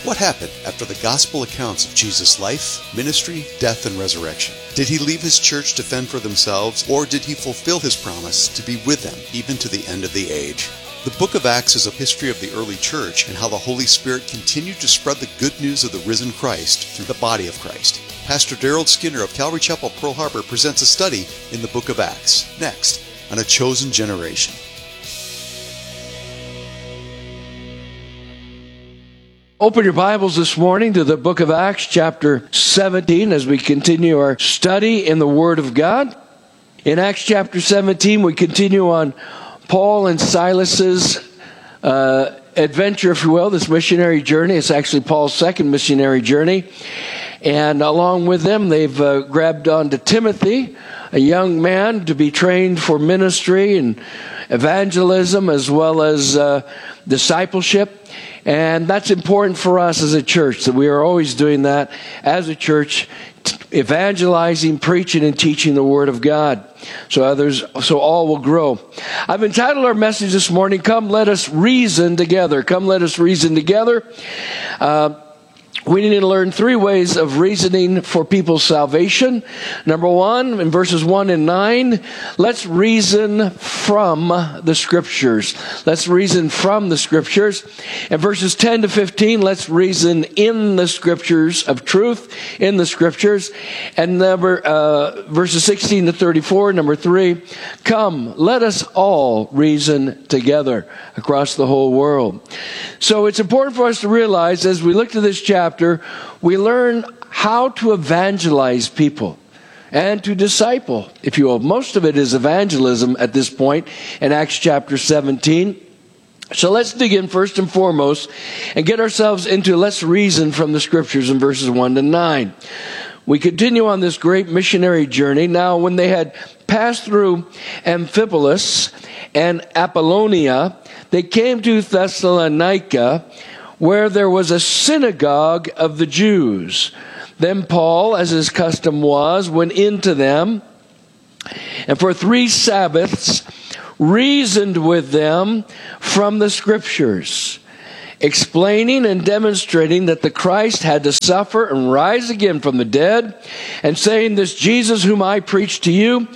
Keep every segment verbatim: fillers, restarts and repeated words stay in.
What happened after the gospel accounts of Jesus' life, ministry, death, and resurrection? Did he leave his church to fend for themselves, or did he fulfill his promise to be with them even to the end of the age? The book of Acts is a history of the early church and how the Holy Spirit continued to spread the good news of the risen Christ through the body of Christ. Pastor Daryl Skinner of Calvary Chapel, Pearl Harbor presents a study in the book of Acts, next on A Chosen Generation. Open your Bibles this morning to the book of Acts, chapter seventeen, as we continue our study in the Word of God. In Acts chapter seventeen, we continue on Paul and Silas's uh, adventure, if you will, this missionary journey. It's actually Paul's second missionary journey. And along with them, they've uh, grabbed onto Timothy, a young man to be trained for ministry and evangelism as well as uh, discipleship. And that's important for us as a church, that we are always doing that as a church, evangelizing, preaching, and teaching the Word of God, so others, so all will grow. I've entitled our message this morning, "Come, Let Us Reason Together." Come, let us reason together. Uh, We need to learn three ways of reasoning for people's salvation. Number one, in verses one and nine, let's reason from the Scriptures. Let's reason from the Scriptures. In verses ten to fifteen, let's reason in the Scriptures of truth, in the Scriptures. And number uh, verses sixteen to thirty-four, number three, come, let us all reason together across the whole world. So it's important for us to realize as we look to this chapter, we learn how to evangelize people and to disciple, if you will. Most of it is evangelism at this point in Acts chapter seventeen. So let's dig in first and foremost and get ourselves into let's reason from the Scriptures in verses one to nine. We continue on this great missionary journey. Now, when they had passed through Amphipolis and Apollonia, they came to Thessalonica, where there was a synagogue of the Jews. Then Paul, as his custom was, went into them, and for three Sabbaths reasoned with them from the Scriptures, explaining and demonstrating that the Christ had to suffer and rise again from the dead, and saying, this Jesus whom I preach to you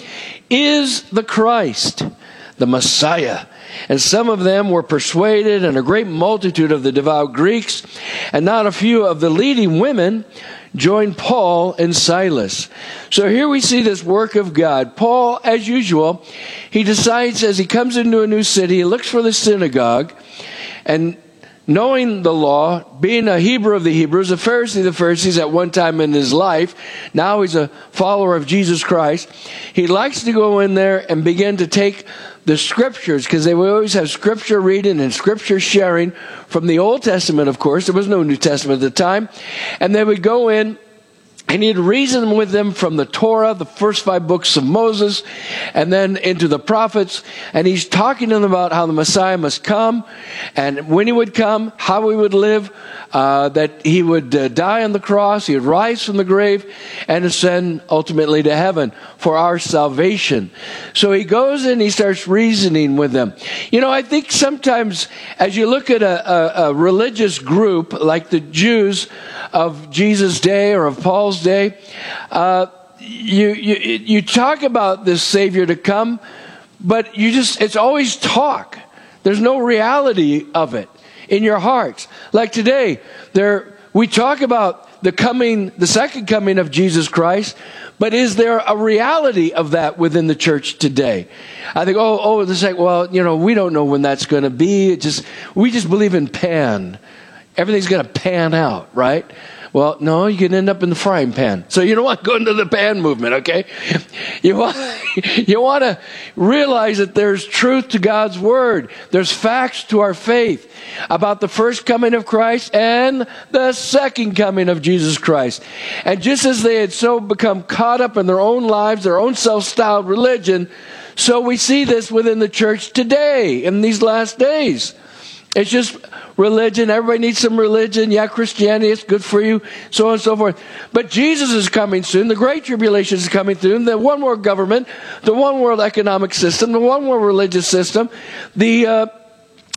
is the Christ, the Messiah. And some of them were persuaded, and a great multitude of the devout Greeks, and not a few of the leading women, joined Paul and Silas. So here we see this work of God. Paul, as usual, he decides as he comes into a new city, he looks for the synagogue, and knowing the law, being a Hebrew of the Hebrews, a Pharisee of the Pharisees at one time in his life, now he's a follower of Jesus Christ, he likes to go in there and begin to take the Scriptures, because they would always have Scripture reading and Scripture sharing from the Old Testament, of course. There was no New Testament at the time. And they would go in, and he'd reason with them from the Torah, the first five books of Moses, and then into the prophets. And he's talking to them about how the Messiah must come, and when he would come, how he would live, uh, that he would uh, die on the cross, he would rise from the grave, and ascend ultimately to heaven for our salvation. So he goes and he starts reasoning with them. You know, I think sometimes as you look at a, a, a religious group like the Jews of Jesus' day or of Paul's day, uh, you, you you talk about this Savior to come, but you just, it's always talk. There's no reality of it in your hearts. Like today, there we talk about the coming, the second coming of Jesus Christ, but is there a reality of that within the church today? I think, oh, oh, it's like, well, you know, we don't know when that's going to be. It just, we just believe in pan. Everything's going to pan out, right? Well, no, you can end up in the frying pan. So you don't want to go into the pan movement, okay? You want, you want to realize that there's truth to God's Word. There's facts to our faith about the first coming of Christ and the second coming of Jesus Christ. And just as they had so become caught up in their own lives, their own self-styled religion, so we see this within the church today, in these last days. It's just religion. Everybody needs some religion. Yeah, Christianity, it's good for you, so on and so forth. But Jesus is coming soon. The Great Tribulation is coming soon. The one world government, the one world economic system, the one world religious system, the uh,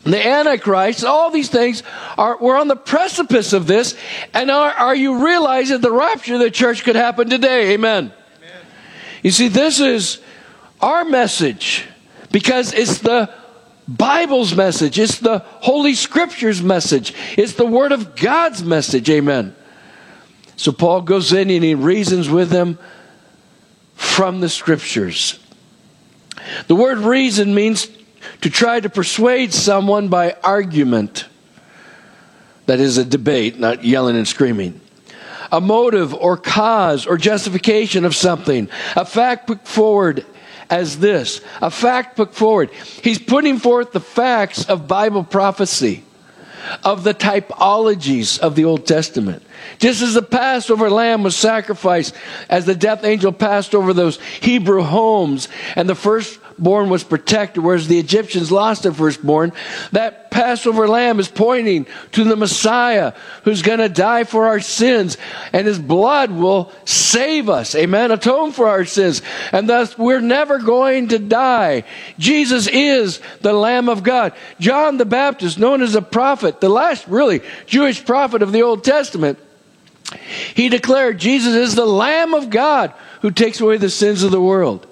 the Antichrist, all these things, are we're on the precipice of this. And are, are you realizing the rapture of the church could happen today? Amen. Amen. You see, this is our message because it's the Bible's message. It's the Holy Scripture's message. It's the Word of God's message. Amen. So Paul goes in and he reasons with them from the Scriptures. The word reason means to try to persuade someone by argument. That is a debate, not yelling and screaming. A motive or cause or justification of something. A fact put forward as this. A fact put forward. He's putting forth the facts of Bible prophecy, of the typologies of the Old Testament. Just as the Passover lamb was sacrificed, as the death angel passed over those Hebrew homes, and the firstborn was protected, whereas the Egyptians lost their firstborn, that Passover lamb is pointing to the Messiah who's going to die for our sins, and his blood will save us, amen, atone for our sins, and thus we're never going to die. Jesus is the Lamb of God. John the Baptist, known as a prophet, the last really Jewish prophet of the Old Testament, he declared Jesus is the Lamb of God who takes away the sins of the world.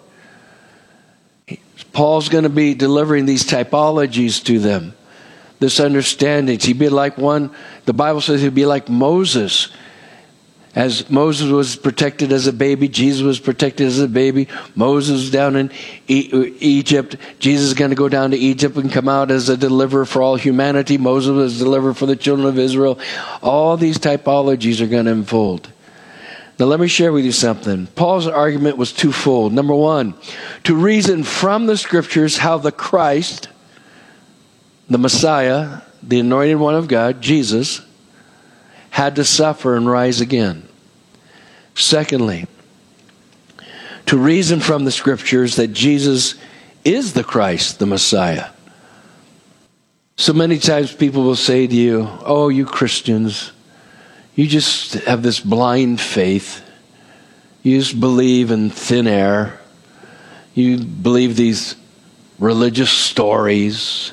Paul's going to be delivering these typologies to them, this understanding. He'd be like one, the Bible says he'd be like Moses. As Moses was protected as a baby, Jesus was protected as a baby. Moses was down in e- Egypt. Jesus is going to go down to Egypt and come out as a deliverer for all humanity. Moses was delivered for the children of Israel. All these typologies are going to unfold. Now let me share with you something. Paul's argument was twofold. Number one, to reason from the Scriptures how the Christ, the Messiah, the anointed one of God, Jesus, had to suffer and rise again. Secondly, to reason from the Scriptures that Jesus is the Christ, the Messiah. So many times people will say to you, oh, you Christians, you just have this blind faith. You just believe in thin air. You believe these religious stories.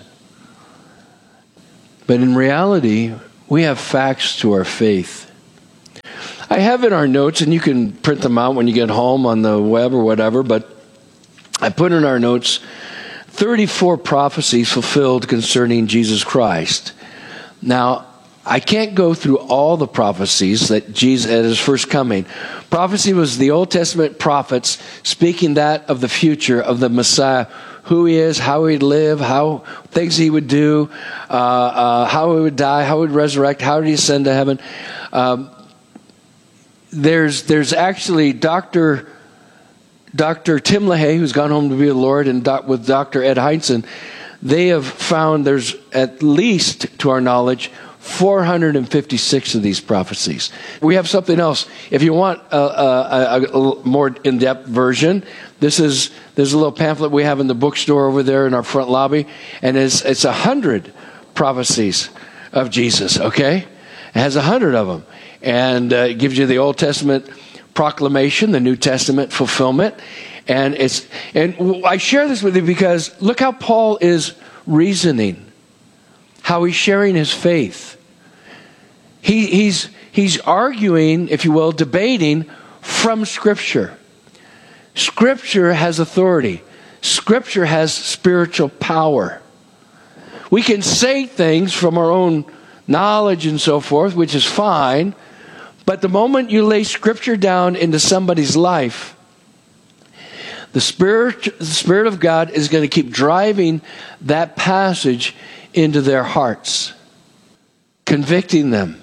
But in reality, we have facts to our faith. I have in our notes, and you can print them out when you get home on the web or whatever, but I put in our notes thirty-four prophecies fulfilled concerning Jesus Christ. Now, I can't go through all the prophecies that Jesus at his first coming. Prophecy was the Old Testament prophets speaking that of the future of the Messiah, who he is, how he'd live, how things he would do, uh, uh, how he would die, how he would resurrect, how he'd ascend to heaven. Um, there's there's actually Doctor Doctor Tim LaHaye, who's gone home to be with the Lord, and doc, with Doctor Ed Heinzen, they have found there's at least, to our knowledge, four hundred fifty-six of these prophecies. We have something else. If you want a, a, a, a more in-depth version, this is there's a little pamphlet we have in the bookstore over there in our front lobby, and it's it's a hundred prophecies of Jesus. Okay, it has a hundred of them, and uh, it gives you the Old Testament proclamation, the New Testament fulfillment, and it's and I share this with you because look how Paul is reasoning, how he's sharing his faith. He, he's, he's arguing, if you will, debating from Scripture. Scripture has authority. Scripture has spiritual power. We can say things from our own knowledge and so forth, which is fine, but the moment you lay Scripture down into somebody's life, the Spirit, the Spirit of God is going to keep driving that passage into their hearts, convicting them.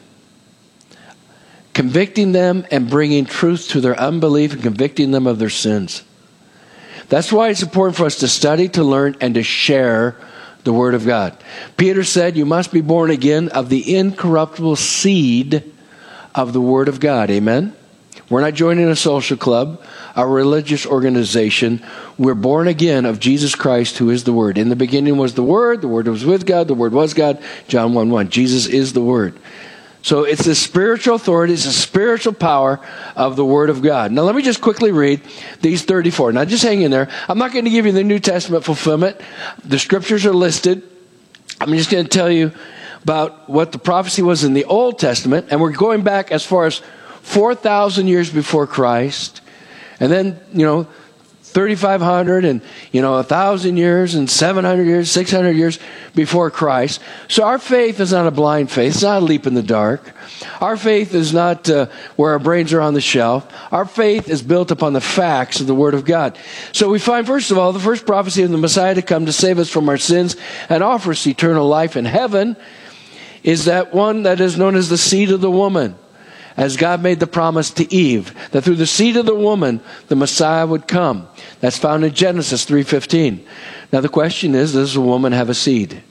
Convicting them and bringing truth to their unbelief and convicting them of their sins. That's why it's important for us to study, to learn, and to share the Word of God. Peter said, you must be born again of the incorruptible seed of the Word of God. Amen? We're not joining a social club, a religious organization. We're born again of Jesus Christ, who is the Word. In the beginning was the Word. The Word was with God. The Word was God. John one one. Jesus is the Word. So it's the spiritual authority, it's the spiritual power of the Word of God. Now let me just quickly read these thirty-four. Now just hang in there. I'm not going to give you the New Testament fulfillment. The Scriptures are listed. I'm just going to tell you about what the prophecy was in the Old Testament, and we're going back as far as four thousand years before Christ, and then, you know, thirty-five hundred and, you know, one thousand years and seven hundred years, six hundred years before Christ. So our faith is not a blind faith. It's not a leap in the dark. Our faith is not uh, where our brains are on the shelf. Our faith is built upon the facts of the Word of God. So we find, first of all, the first prophecy of the Messiah to come to save us from our sins and offer us eternal life in heaven is that one that is known as the seed of the woman. As God made the promise to Eve, that through the seed of the woman, the Messiah would come. That's found in Genesis three fifteen. Now the question is, does a woman have a seed?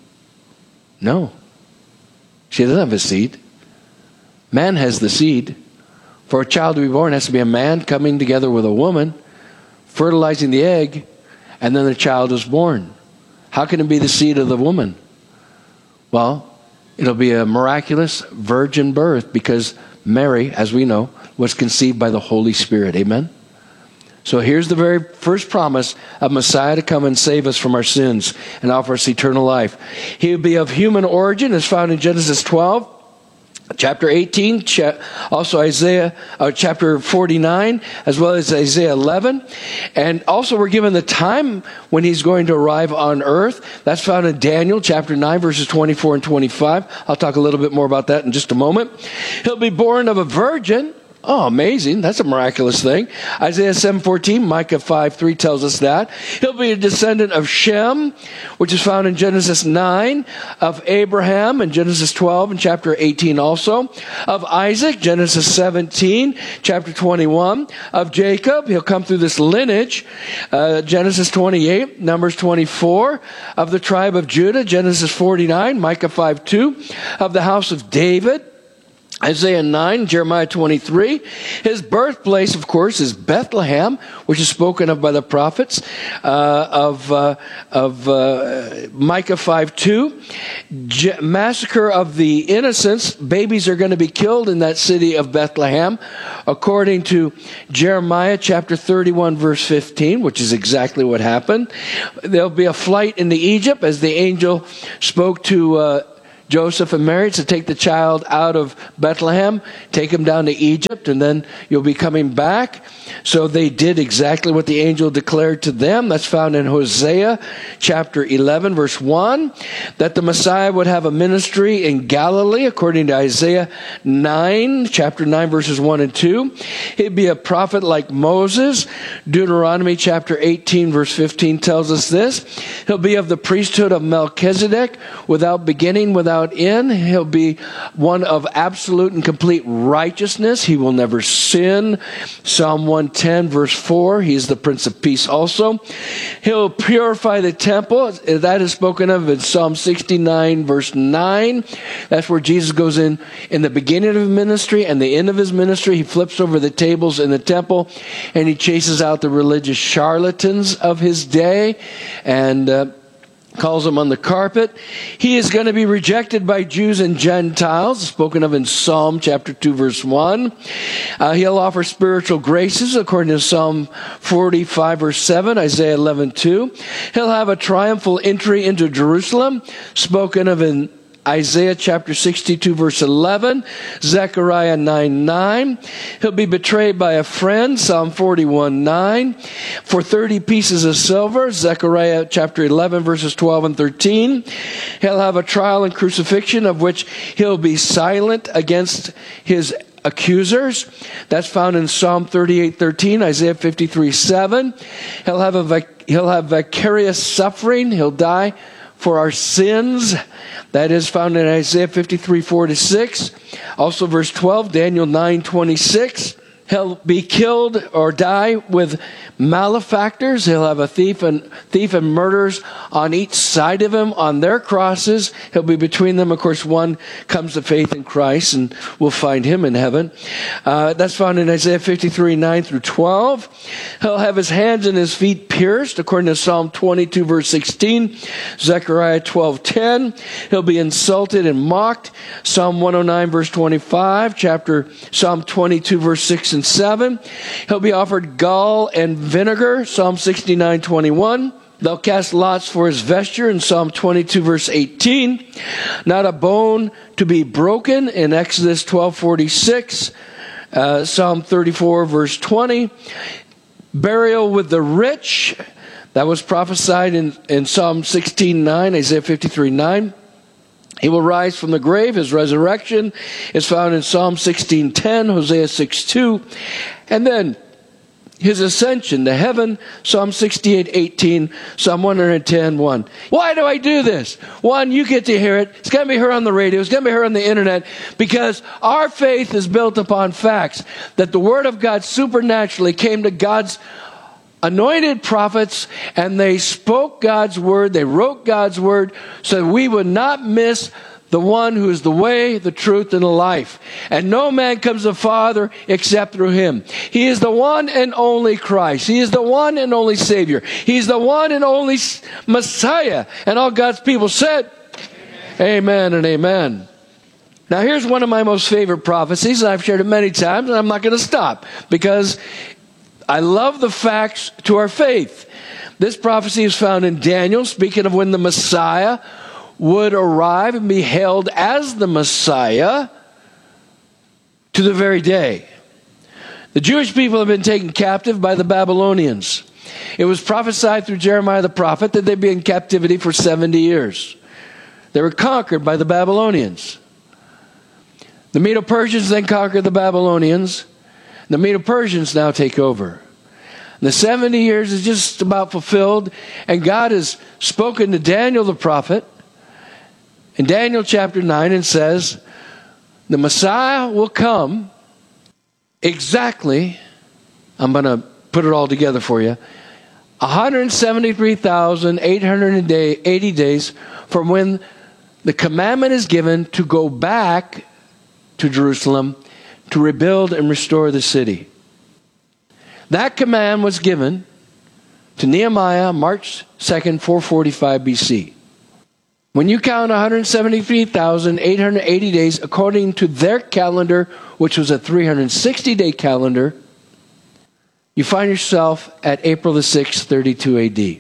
No. She doesn't have a seed. Man has the seed. For a child to be born, it has to be a man coming together with a woman, fertilizing the egg, and then the child is born. How can it be the seed of the woman? Well, it'll be a miraculous virgin birth, because Mary, as we know, was conceived by the Holy Spirit. Amen? So here's the very first promise of Messiah to come and save us from our sins and offer us eternal life. He would be of human origin, as found in Genesis twelve. Chapter eighteen, also Isaiah uh, chapter forty-nine, as well as Isaiah eleven. And also we're given the time when he's going to arrive on earth. That's found in Daniel chapter nine, verses twenty-four and twenty-five. I'll talk a little bit more about that in just a moment. He'll be born of a virgin. Oh, amazing. That's a miraculous thing. Isaiah seven fourteen, Micah five three tells us that. He'll be a descendant of Shem, which is found in Genesis nine, of Abraham in Genesis twelve and chapter eighteen also, of Isaac, Genesis seventeen, chapter twenty-one, of Jacob. He'll come through this lineage, uh, Genesis twenty-eight, Numbers twenty-four, of the tribe of Judah, Genesis forty-nine, Micah five two, of the house of David, Isaiah nine, Jeremiah twenty-three. His birthplace, of course, is Bethlehem, which is spoken of by the prophets, uh, of uh, of uh, Micah five two. Je- massacre of the innocents. Babies are going to be killed in that city of Bethlehem, according to Jeremiah chapter thirty-one, verse fifteen, which is exactly what happened. There'll be a flight into Egypt as the angel spoke to uh, Joseph and Mary to take the child out of Bethlehem, take him down to Egypt, and then you'll be coming back. So they did exactly what the angel declared to them. That's found in Hosea chapter eleven, verse one, that the Messiah would have a ministry in Galilee, according to Isaiah nine, chapter nine, verses one and two. He'd be a prophet like Moses. Deuteronomy chapter eighteen, verse fifteen tells us this. He'll be of the priesthood of Melchizedek, without beginning, without in. He'll be one of absolute and complete righteousness. He will never sin. Psalm one ten, verse four, he's the Prince of Peace also. He'll purify the temple. That is spoken of in Psalm sixty-nine, verse nine. That's where Jesus goes in in the beginning of his ministry and the end of his ministry. He flips over the tables in the temple and he chases out the religious charlatans of his day and uh, calls them on the carpet. He is going to be rejected by Jews and Gentiles, spoken of in Psalm chapter two, verse one. Uh, he'll offer spiritual graces, according to Psalm forty-five, verse seven, Isaiah eleven, two. He'll have a triumphal entry into Jerusalem, spoken of in Isaiah chapter sixty-two, verse eleven, Zechariah nine, nine. He'll be betrayed by a friend, Psalm forty-one, nine, for thirty pieces of silver, Zechariah chapter eleven, verses twelve and thirteen. He'll have a trial and crucifixion of which he'll be silent against his accusers. That's found in Psalm thirty-eight, thirteen, Isaiah fifty-three, seven. He'll have a vic- he'll have vicarious suffering. He'll die for our sins. That is found in Isaiah fifty-three, four to six. Also verse twelve, Daniel nine, twenty-six. He'll be killed or die with malefactors. He'll have a thief and thief and murderers on each side of him on their crosses. He'll be between them. Of course, one comes to faith in Christ, and we'll find him in heaven. Uh, that's found in Isaiah fifty-three, nine through twelve. He'll have his hands and his feet pierced, according to Psalm twenty-two, verse sixteen, Zechariah twelve, ten. He'll be insulted and mocked, Psalm one oh nine, verse twenty-five, chapter Psalm twenty-two, verse six and seven. He'll be offered gall and vinegar, Psalm sixty-nine, twenty-one. They'll cast lots for his vesture in Psalm twenty-two, verse eighteen. Not a bone to be broken in Exodus twelve forty-six. Uh, Psalm thirty-four, verse twenty. Burial with the rich. That was prophesied in, in Psalm sixteen nine, Isaiah fifty-three nine. He will rise from the grave. His resurrection is found in Psalm sixteen ten, Hosea six two. And then his ascension to heaven, Psalm sixty-eight eighteen, Psalm one ten one. Why do I do this? One, you get to hear it. It's going to be heard on the radio. It's going to be heard on the internet, because our faith is built upon facts that the Word of God supernaturally came to God's anointed prophets, and they spoke God's word, they wrote God's word, so that we would not miss the one who is the way, the truth, and the life. And no man comes to the Father except through him. He is the one and only Christ. He is the one and only Savior. He's the one and only Messiah. And all God's people said, amen, amen and amen. Now here's one of my most favorite prophecies, and I've shared it many times, and I'm not going to stop, because I love the facts to our faith. This prophecy is found in Daniel, speaking of when the Messiah would arrive and be hailed as the Messiah to the very day. The Jewish people have been taken captive by the Babylonians. It was prophesied through Jeremiah the prophet that they'd be in captivity for seventy years. They were conquered by the Babylonians. The Medo-Persians then conquered the Babylonians. The Medo-Persians now take over. The seventy years is just about fulfilled, and God has spoken to Daniel the prophet in Daniel chapter nine, and says, the Messiah will come exactly, I'm going to put it all together for you, one hundred seventy-three thousand eight hundred eighty days from when the commandment is given to go back to Jerusalem to rebuild and restore the city. That command was given to Nehemiah March second, four forty-five B C. When you count one hundred seventy-three thousand eight hundred eighty days according to their calendar, which was a three hundred sixty day calendar, you find yourself at April the sixth, thirty-two A D.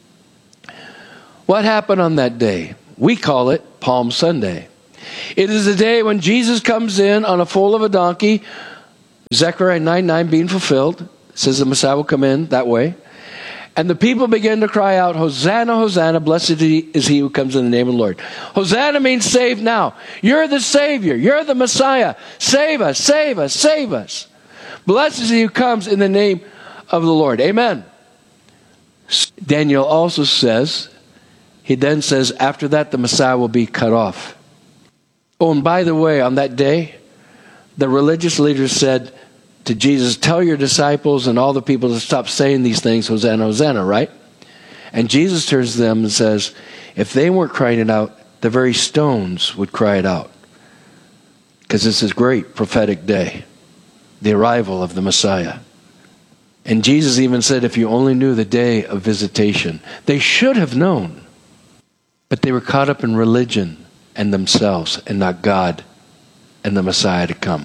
What happened on that day? We call it Palm Sunday. It is the day when Jesus comes in on a foal of a donkey, Zechariah nine nine being fulfilled. It says the Messiah will come in that way. And the people begin to cry out, Hosanna, Hosanna, blessed is he who comes in the name of the Lord. Hosanna means save now. You're the Savior. You're the Messiah. Save us, save us, save us. Blessed is he who comes in the name of the Lord. Amen. Daniel also says, he then says, after that the Messiah will be cut off. Oh, and by the way, on that day, the religious leaders said to Jesus, tell your disciples and all the people to stop saying these things, Hosanna, Hosanna, right? And Jesus turns to them and says, if they weren't crying it out, the very stones would cry it out. Because this is great prophetic day, the arrival of the Messiah. And Jesus even said, if you only knew the day of visitation. They should have known, but they were caught up in religion and themselves, and not God and the Messiah to come.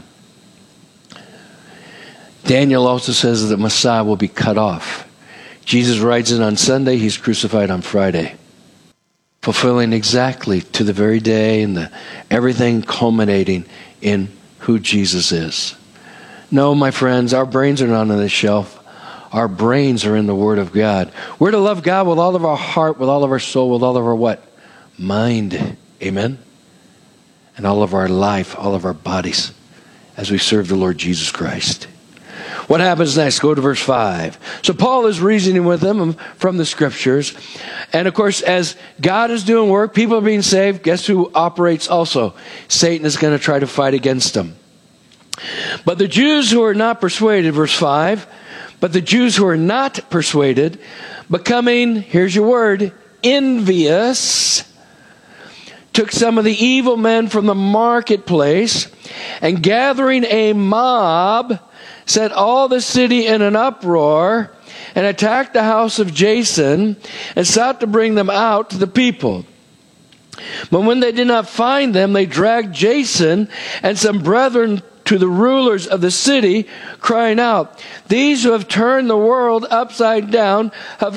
Daniel also says that the Messiah will be cut off. Jesus rides in on Sunday, he's crucified on Friday. Fulfilling exactly to the very day, and the, everything culminating in who Jesus is. No, my friends, our brains are not on the shelf. Our brains are in the Word of God. We're to love God with all of our heart, with all of our soul, with all of our what? Mind. Amen? And all of our life, all of our bodies, as we serve the Lord Jesus Christ. What happens next? Go to verse five. So Paul is reasoning with them from the scriptures. And of course, as God is doing work, people are being saved. Guess who operates also? Satan is going to try to fight against them. But the Jews who are not persuaded, verse five, but the Jews who are not persuaded, becoming, here's your word, envious, took some of the evil men from the marketplace, and gathering a mob, set all the city in an uproar, and attacked the house of Jason, and sought to bring them out to the people. But when they did not find them, they dragged Jason and some brethren to the rulers of the city, crying out, these who have turned the world upside down have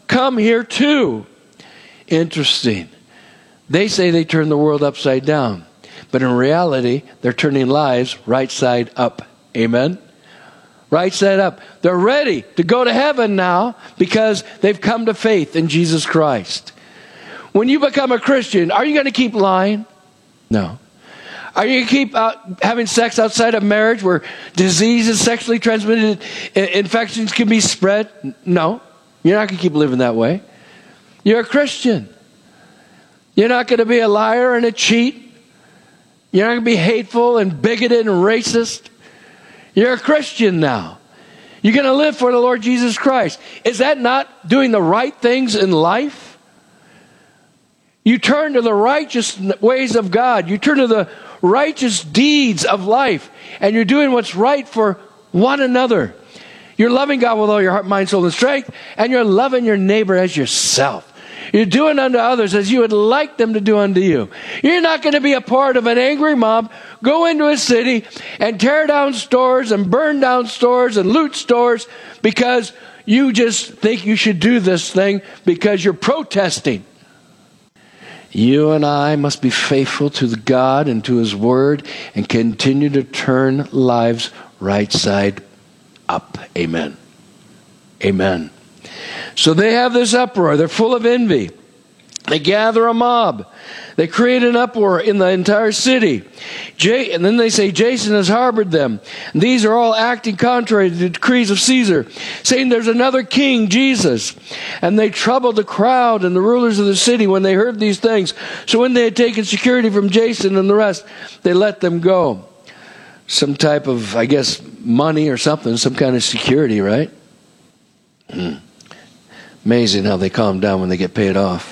come here too. Interesting. They say they turn the world upside down, but in reality, they're turning lives right side up. Amen? Right side up. They're ready to go to heaven now because they've come to faith in Jesus Christ. When you become a Christian, are you going to keep lying? No. Are you going to keep out having sex outside of marriage where diseases, sexually transmitted infections can be spread? No. You're not going to keep living that way. You're a Christian. You're not going to be a liar and a cheat. You're not going to be hateful and bigoted and racist. You're a Christian now. You're going to live for the Lord Jesus Christ. Is that not doing the right things in life? You turn to the righteous ways of God. You turn to the righteous deeds of life. And you're doing what's right for one another. You're loving God with all your heart, mind, soul, and strength. And you're loving your neighbor as yourself. You're doing unto others as you would like them to do unto you. You're not going to be a part of an angry mob, go into a city and tear down stores and burn down stores and loot stores because you just think you should do this thing because you're protesting. You and I must be faithful to God and to His Word and continue to turn lives right side up. Amen. Amen. So they have this uproar. They're full of envy. They gather a mob. They create an uproar in the entire city. J- and then they say, Jason has harbored them. And these are all acting contrary to the decrees of Caesar, saying there's another king, Jesus. And they troubled the crowd and the rulers of the city when they heard these things. So when they had taken security from Jason and the rest, they let them go. Some type of, I guess, money or something, some kind of security, right? Hmm. Amazing how they calm down when they get paid off.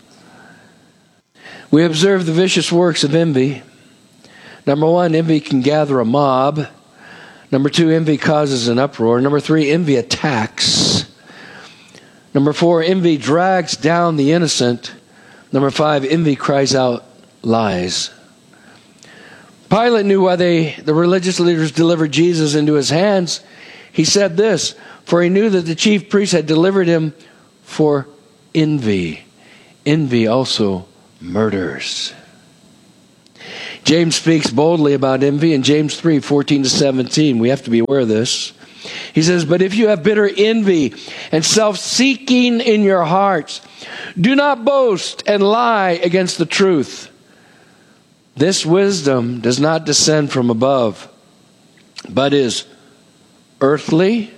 We observe the vicious works of envy. Number one, envy can gather a mob. Number two, envy causes an uproar. Number three, envy attacks. Number four, envy drags down the innocent. Number five, envy cries out lies. Pilate knew why they, the religious leaders delivered Jesus into his hands. He said this, for he knew that the chief priests had delivered him for envy. Envy also murders. James speaks boldly about envy in James three, fourteen to seventeen. We have to be aware of this. He says, but if you have bitter envy and self-seeking in your hearts, do not boast and lie against the truth. This wisdom does not descend from above, but is earthly,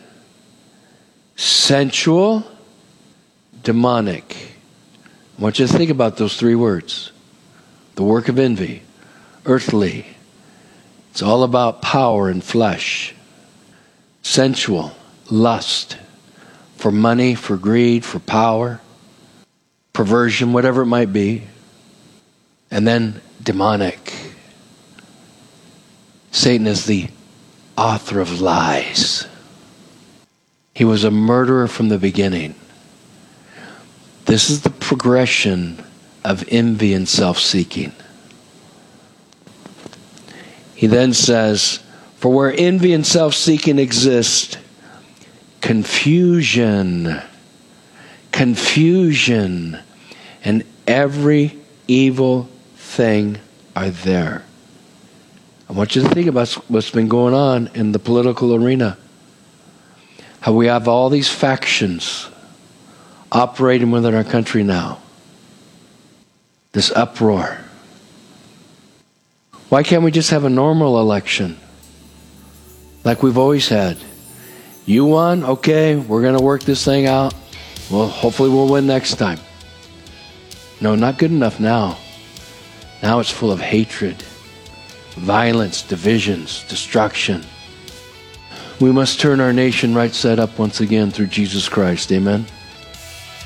sensual, demonic. I want you to think about those three words. The work of envy, earthly. It's all about power and flesh. Sensual, lust, for money, for greed, for power, perversion, whatever it might be. And then demonic. Satan is the author of lies. He was a murderer from the beginning. This is the progression of envy and self-seeking. He then says, for where envy and self-seeking exist, confusion, confusion, and every evil thing are there. I want you to think about what's been going on in the political arena. How we have all these factions operating within our country now. This uproar. Why can't we just have a normal election? Like we've always had. You won? Okay, we're going to work this thing out. Well, hopefully we'll win next time. No, not good enough now. Now it's full of hatred, violence, divisions, destruction. We must turn our nation right side up once again through Jesus Christ. Amen.